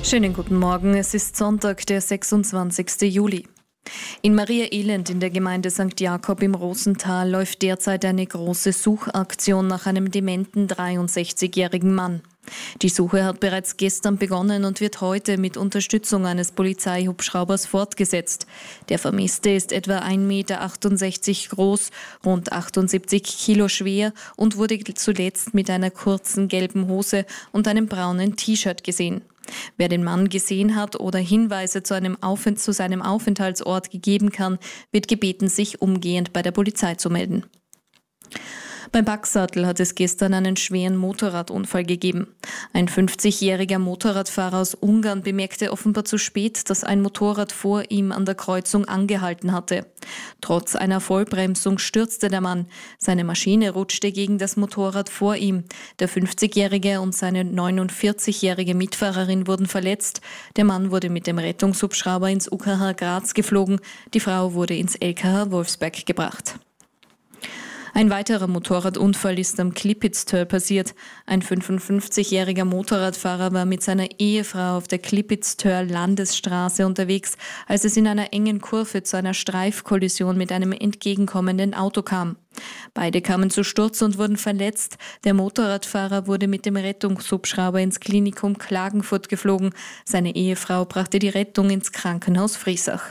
Schönen guten Morgen, es ist Sonntag, der 26. Juli. In Maria Elend in der Gemeinde St. Jakob im Rosental läuft derzeit eine große Suchaktion nach einem dementen 63-jährigen Mann. Die Suche hat bereits gestern begonnen und wird heute mit Unterstützung eines Polizeihubschraubers fortgesetzt. Der Vermisste ist etwa 1,68 Meter groß, rund 78 Kilo schwer und wurde zuletzt mit einer kurzen gelben Hose und einem braunen T-Shirt gesehen. Wer den Mann gesehen hat oder Hinweise zu seinem Aufenthaltsort gegeben kann, wird gebeten, sich umgehend bei der Polizei zu melden. Beim Backsattel hat es gestern einen schweren Motorradunfall gegeben. Ein 50-jähriger Motorradfahrer aus Ungarn bemerkte offenbar zu spät, dass ein Motorrad vor ihm an der Kreuzung angehalten hatte. Trotz einer Vollbremsung stürzte der Mann. Seine Maschine rutschte gegen das Motorrad vor ihm. Der 50-jährige und seine 49-jährige Mitfahrerin wurden verletzt. Der Mann wurde mit dem Rettungshubschrauber ins UKH Graz geflogen. Die Frau wurde ins LKH Wolfsberg gebracht. Ein weiterer Motorradunfall ist am Klipitztör passiert. Ein 55-jähriger Motorradfahrer war mit seiner Ehefrau auf der Klipitztör Landesstraße unterwegs, als es in einer engen Kurve zu einer Streifkollision mit einem entgegenkommenden Auto kam. Beide kamen zu Sturz und wurden verletzt. Der Motorradfahrer wurde mit dem Rettungshubschrauber ins Klinikum Klagenfurt geflogen. Seine Ehefrau brachte die Rettung ins Krankenhaus Friesach.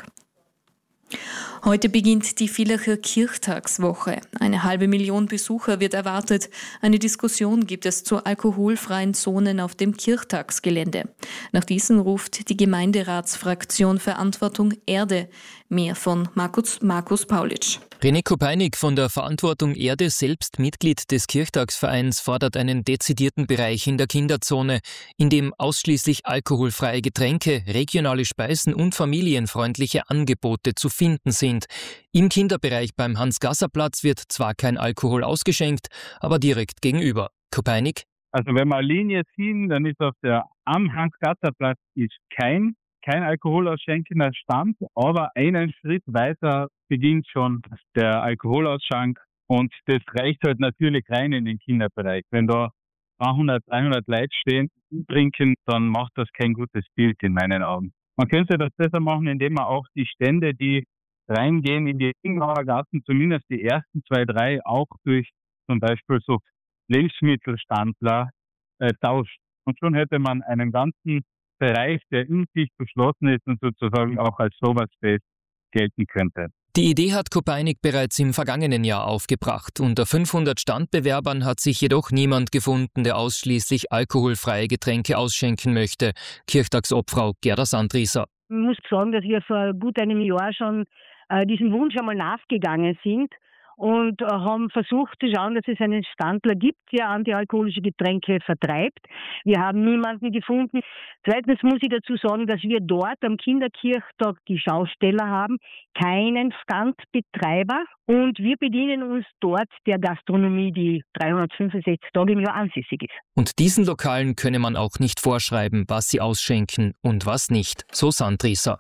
Heute beginnt die Villacher Kirchtagswoche. 500.000 Besucher wird erwartet. Eine Diskussion gibt es zu alkoholfreien Zonen auf dem Kirchtagsgelände. Nach diesen ruft die Gemeinderatsfraktion Verantwortung Erde. Mehr von Markus Paulitsch. René Kopeinik von der Verantwortung Erde, selbst Mitglied des Kirchtagsvereins, fordert einen dezidierten Bereich in der Kinderzone, in dem ausschließlich alkoholfreie Getränke, regionale Speisen und familienfreundliche Angebote zu finden sind. Im Kinderbereich beim Hans-Gasser-Platz wird zwar kein Alkohol ausgeschenkt, aber direkt gegenüber. Kopeinik: Also wenn wir eine Linie ziehen, dann ist am Hans-Gasser-Platz ist kein alkoholausschenkender Stand, aber einen Schritt weiter beginnt schon der Alkoholausschank und das reicht halt natürlich rein in den Kinderbereich. Wenn da 200, 300 Leute stehen und trinken, dann macht das kein gutes Bild in meinen Augen. Man könnte das besser machen, indem man auch die Stände, die reingehen in die Ingauer Gassen, zumindest die ersten 2, 3, auch durch zum Beispiel so Lebensmittelstandler tauscht. Und schon hätte man einen ganzen Bereich, der in sich geschlossen ist und sozusagen auch als Sober Space gelten könnte. Die Idee hat Kopeinik bereits im vergangenen Jahr aufgebracht. Unter 500 Standbewerbern hat sich jedoch niemand gefunden, der ausschließlich alkoholfreie Getränke ausschenken möchte. Kirchtagsobfrau Gerda Sandrieser: Ich muss sagen, dass wir vor gut einem Jahr schon diesem Wunsch einmal nachgegangen sind und haben versucht zu schauen, dass es einen Standler gibt, der antialkoholische Getränke vertreibt. Wir haben niemanden gefunden. Zweitens muss ich dazu sagen, dass wir dort am Kinderkirchtag die Schausteller haben, keinen Standbetreiber, und wir bedienen uns dort der Gastronomie, die 365 Tage im Jahr ansässig ist. Und diesen Lokalen könne man auch nicht vorschreiben, was sie ausschenken und was nicht, so Sandrieser.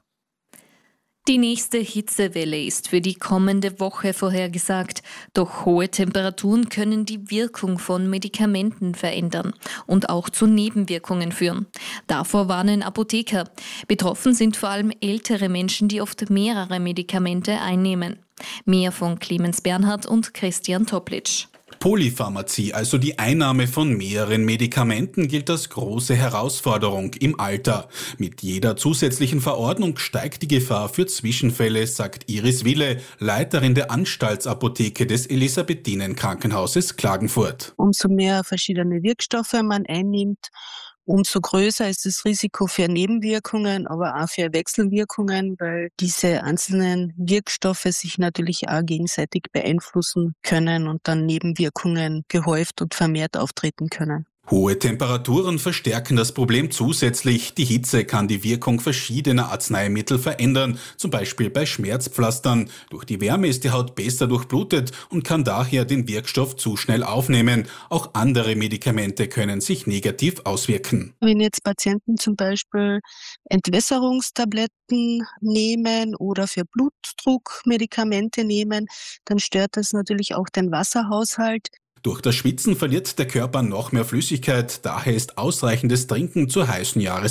Die nächste Hitzewelle ist für die kommende Woche vorhergesagt. Doch hohe Temperaturen können die Wirkung von Medikamenten verändern und auch zu Nebenwirkungen führen. Davor warnen Apotheker. Betroffen sind vor allem ältere Menschen, die oft mehrere Medikamente einnehmen. Mehr von Clemens Bernhard und Christian Toplitsch. Polypharmazie, also die Einnahme von mehreren Medikamenten, gilt als große Herausforderung im Alter. Mit jeder zusätzlichen Verordnung steigt die Gefahr für Zwischenfälle, sagt Iris Wille, Leiterin der Anstaltsapotheke des Elisabethinen-Krankenhauses Klagenfurt. Umso mehr verschiedene Wirkstoffe man einnimmt, umso größer ist das Risiko für Nebenwirkungen, aber auch für Wechselwirkungen, weil diese einzelnen Wirkstoffe sich natürlich auch gegenseitig beeinflussen können und dann Nebenwirkungen gehäuft und vermehrt auftreten können. Hohe Temperaturen verstärken das Problem zusätzlich. Die Hitze kann die Wirkung verschiedener Arzneimittel verändern, zum Beispiel bei Schmerzpflastern. Durch die Wärme ist die Haut besser durchblutet und kann daher den Wirkstoff zu schnell aufnehmen. Auch andere Medikamente können sich negativ auswirken. Wenn jetzt Patienten zum Beispiel Entwässerungstabletten nehmen oder für Blutdruck Medikamente nehmen, dann stört das natürlich auch den Wasserhaushalt. Durch das Schwitzen verliert der Körper noch mehr Flüssigkeit, daher ist ausreichendes Trinken zur heißen Jahreszeit